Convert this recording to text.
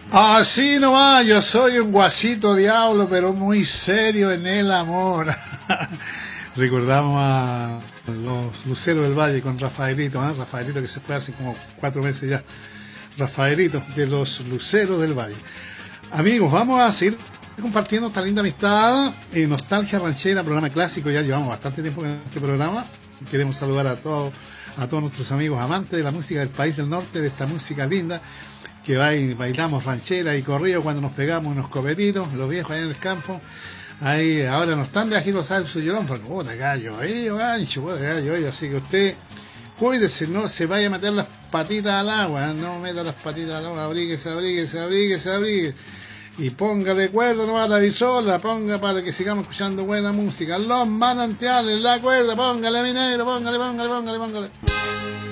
Así nomás, yo soy un guasito diablo, pero muy serio en el amor. Recordamos a los Luceros del Valle con Rafaelito, ¿eh? Rafaelito que se fue hace como 4 meses ya. Rafaelito de los Luceros del Valle. Amigos, vamos a seguir compartiendo esta linda amistad. Nostalgia Ranchera, programa clásico, ya llevamos bastante tiempo en este programa. Queremos saludar a todos nuestros amigos amantes de la música del país del norte, de esta música linda que bailamos ranchera y corrido cuando nos pegamos unos copetitos, los viejos allá en el campo. Ahí ahora no están de aquí los salsos llorón, porque puta gallo, ahí gancho, puta gallo, así que usted cuídese, no se vaya a meter las patitas al agua, no meta las patitas al agua, abríguese. Y póngale cuerda nomás a la bisola, ponga para que sigamos escuchando buena música. Los manantiales, la cuerda, póngale mi negro, póngale.